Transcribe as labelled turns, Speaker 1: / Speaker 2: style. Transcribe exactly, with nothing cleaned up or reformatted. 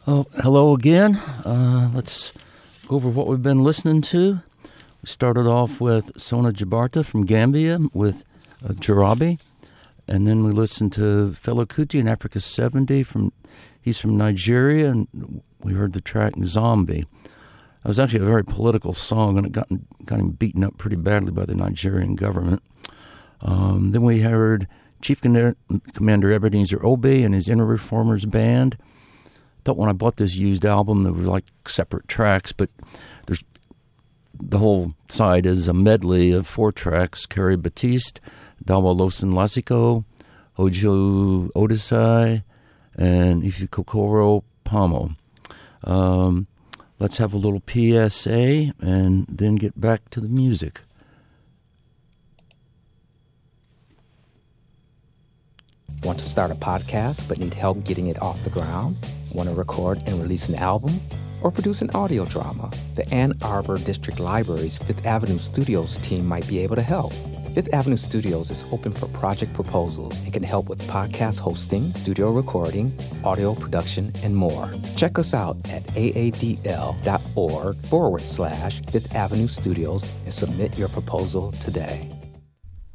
Speaker 1: Oh, hello again. Uh, let's go over what we've been listening to. We started off with Sona Jabarta from Gambia with uh, Jarabi. And then we listened to Fela Kuti in Africa seventy. From He's from Nigeria, and we heard the track Zombie. It was actually a very political song, and it got, got him beaten up pretty badly by the Nigerian government. Um, then we heard Chief Commander Ebenezer Obey and his Inner Reformers Band. I thought when I bought this used album, there were like separate tracks, but there's the whole side is a medley of four tracks: Carrie Batiste, Dawa Losan Lasiko, Ojo Odisai, and Ifikokoro Pamo. Um, let's have a little P S A and then get back to the music.
Speaker 2: Want to start a podcast but need help getting it off the ground? Want to record and release an album? Or produce an audio drama? The Ann Arbor District Library's Fifth Avenue Studios team might be able to help. Fifth Avenue Studios is open for project proposals and can help with podcast hosting, studio recording, audio production, and more. Check us out at aadl.org forward slash Fifth Avenue Studios and submit your proposal today.